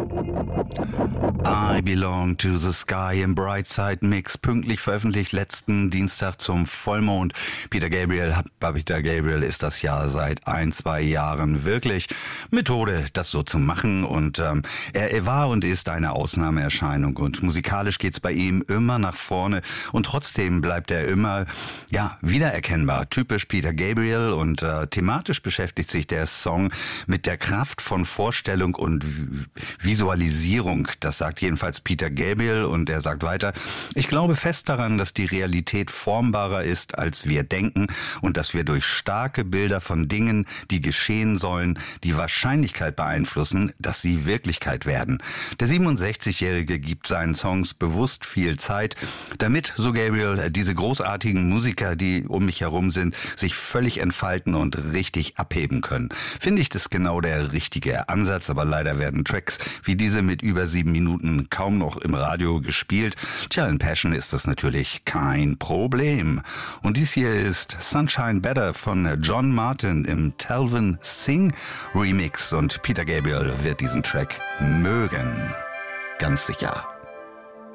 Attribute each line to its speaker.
Speaker 1: I Belong to the Sky im Brightside Mix, pünktlich veröffentlicht letzten Dienstag zum Vollmond. Peter Gabriel ist das ja seit 1-2 Jahren wirklich Methode, das so zu machen, und er war und ist eine Ausnahmeerscheinung, und musikalisch geht's bei ihm immer nach vorne, und trotzdem bleibt er immer wiedererkennbar, typisch Peter Gabriel, und thematisch beschäftigt sich der Song mit der Kraft von Vorstellung und Visualisierung. Das sagt jedenfalls Peter Gabriel, und er sagt weiter: Ich glaube fest daran, dass die Realität formbarer ist, als wir denken, und dass wir durch starke Bilder von Dingen, die geschehen sollen, die Wahrscheinlichkeit beeinflussen, dass sie Wirklichkeit werden. Der 67-Jährige gibt seinen Songs bewusst viel Zeit, damit, so Gabriel, diese großartigen Musiker, die um mich herum sind, sich völlig entfalten und richtig abheben können. Finde ich das genau der richtige Ansatz, aber leider werden Tracks wie diese mit über 7 Minuten kaum noch im Radio gespielt. Tja, in Passion ist das natürlich kein Problem. Und dies hier ist Sunshine Better von John Martin im Talvin Sing Remix, und Peter Gabriel wird diesen Track mögen. Ganz sicher.